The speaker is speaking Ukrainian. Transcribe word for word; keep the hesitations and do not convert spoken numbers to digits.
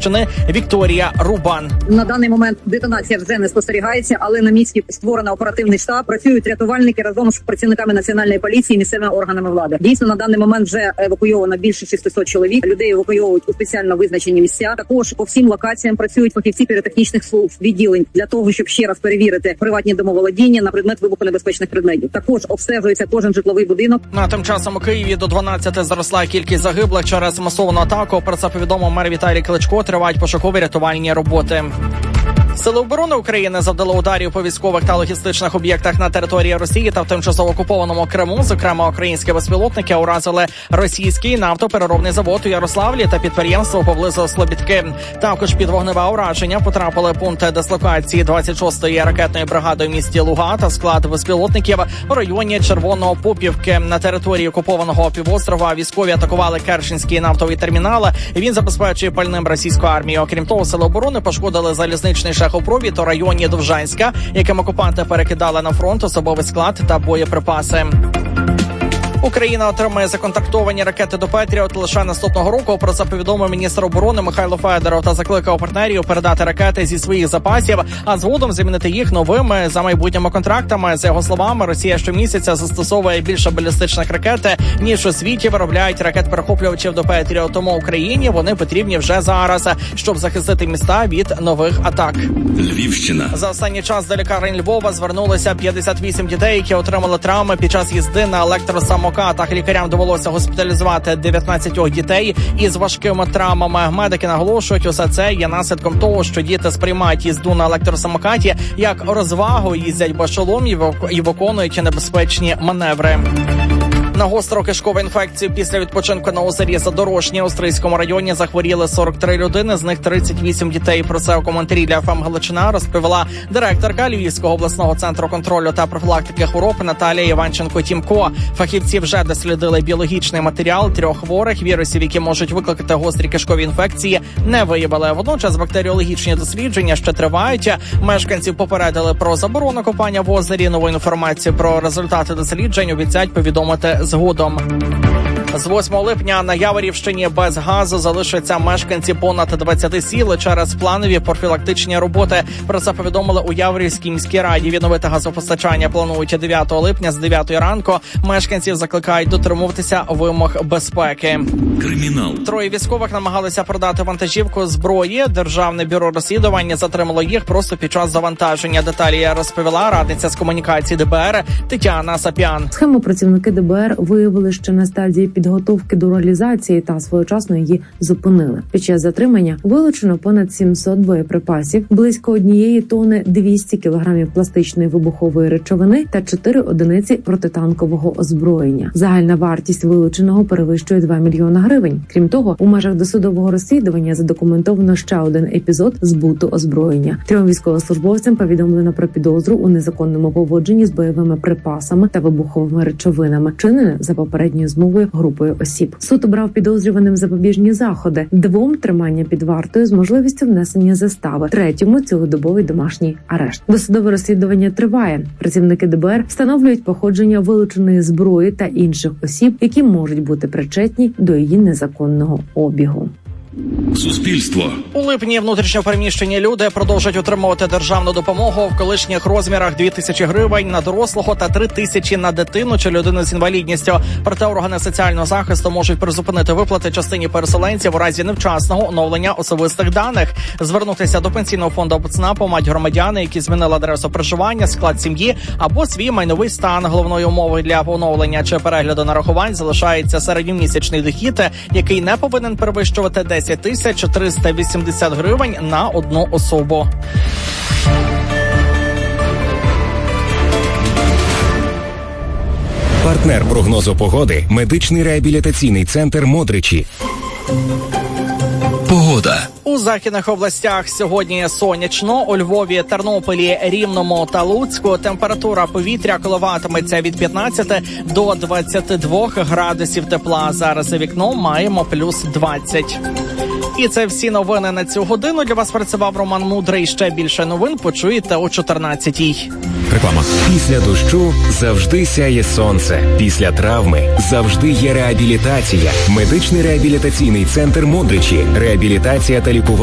Рівненщини Вікторія Рубан. На даний момент детонація вже не спостерігається, але на місці створено оперативний штаб. Працюють рятувальники разом з працівниками національної поліції, місцевими органами влади. Дійсно, на даний момент вже евакуйовано більше шістсот чоловік. Людей евакуйовують у спеціально визначені місця. Також по всім локаціям працюють фахівці піротехнічних служб відділень для того, щоб ще раз перевірити приватні домоволодіння на предмет вибухонебезпечних предметів. Також обстежується кожен житловий будинок. На тим часом у Києві до дванадцяти зросла кількість загиблих через масовану атаку. Про це повідомив мер Віталій Кличко. Тривають пошукові рятувальні роботи. Сили оборони України завдали ударів по військових та логістичних об'єктах на території Росії та в тимчасово окупованому Криму. Зокрема, українські безпілотники уразили російський нафтопереробний завод у Ярославлі та підприємство поблизу Слобідки. Також під вогневе ураження потрапили пункти дислокації двадцять шостої ракетної бригади в місті Луга та склад безпілотників у районі Червоного Попівки. На території окупованого півострова військові атакували Керченський нафтовий термінал. Він забезпечує пальним російську армію. Окрім того, сили оборони пошкодили залізничний шляхопровід у районі Довжанська, яким окупанти перекидали на фронт особовий склад та боєприпаси. Україна отримає законтрактовані ракети до Петріот лише наступного року. Про це повідомив міністр оборони Михайло Федоров та закликав партнерів передати ракети зі своїх запасів, а згодом замінити їх новими за майбутніми контрактами. За його словами, Росія щомісяця застосовує більше балістичних ракет, ніж у світі виробляють ракет-перехоплювачів до Петріот. Тому Україні вони потрібні вже зараз, щоб захистити міста від нових атак. Львівщина. За останній час до лікарень Львова звернулися п'ятдесят вісім дітей, які отримали травми під час їзди на електросамокатах. Лікарям довелося госпіталізувати дев'ятнадцять дітей із важкими травмами. Медики наголошують, усе це є наслідком того, що діти сприймають їзду на електросамокаті як розвагу, їздять без шоломів і виконують небезпечні маневри. На гостро-кишкову інфекцію після відпочинку на озері Задорожнє у Стрийському районі захворіли сорок три людини, з них тридцять вісім дітей. Про це у коментарі для еф ем Галичина розповіла директорка Львівського обласного центру контролю та профілактики хвороб Наталія Іванченко-Тімко. Фахівці вже дослідили біологічний матеріал трьох хворих. Вірусів, які можуть викликати гострі кишкові інфекції, не виявили. Водночас бактеріологічні дослідження ще тривають. Мешканців попередили про заборону купання в озері. Нову інформацію про результати досліджень обіцяють повідомити згодом. З восьмого липня на Яворівщині без газу залишаться мешканці понад двадцяти сіл через планові профілактичні роботи. Про це повідомили у Яворівській міській раді. Відновити газопостачання планують дев'ятого липня з дев'ятої ранку. Мешканців закликають дотримуватися вимог безпеки. Кримінал. Троє військових намагалися продати вантажівку зброї. Державне бюро розслідування затримало їх просто під час завантаження. Деталі розповіла радниця з комунікації де бе ер Тетяна Сапян. Схему працівники де бе ер виявили ще на стадії під підготовки до реалізації та своєчасно її зупинили. Під час затримання вилучено понад сімсот боєприпасів, близько однієї тони двісті кілограмів пластичної вибухової речовини та чотири одиниці протитанкового озброєння. Загальна вартість вилученого перевищує два мільйона гривень. Крім того, у межах досудового розслідування задокументовано ще один епізод збуту озброєння. Трьом військовослужбовцям повідомлено про підозру у незаконному поводженні з бойовими припасами та вибуховими речовинами, вчинене за попередньою змовою групою осіб. Суд обрав підозрюваним запобіжні заходи: двом тримання під вартою з можливістю внесення застави, третьому цілодобовий домашній арешт. Досудове розслідування триває. Працівники де бе ер встановлюють походження вилученої зброї та інших осіб, які можуть бути причетні до її незаконного обігу. Суспільство. У липні внутрішньопереміщені люди продовжують отримувати державну допомогу в колишніх розмірах дві тисячі гривень на дорослого та три тисячі на дитину чи людину з інвалідністю. Проте органи соціального захисту можуть призупинити виплати частині переселенців у разі невчасного оновлення особистих даних. Звернутися до пенсійного фонду або ЦНАПу мають громадяни, які змінили адресу проживання, склад сім'ї або свій майновий стан. Головною умовою для оновлення чи перегляду нарахувань залишається середньомісячний дохід, який не повинен перевищувати десять тисяч триста вісімдесят гривень на одну особу. Партнер прогнозу погоди – медичний реабілітаційний центр «Модричі». Погода. У західних областях сьогодні сонячно. У Львові, Тернополі, Рівному та Луцьку температура повітря коливатиметься від п'ятнадцяти до двадцяти двох градусів тепла. Зараз за вікном маємо плюс двадцять. І це всі новини на цю годину. Для вас працював Роман Мудрий. Ще більше новин почуєте о чотирнадцятій. Реклама. Після дощу завжди сяє сонце. Після травми завжди є реабілітація. Медичний реабілітаційний центр «Модричі». Реабілітація та лікування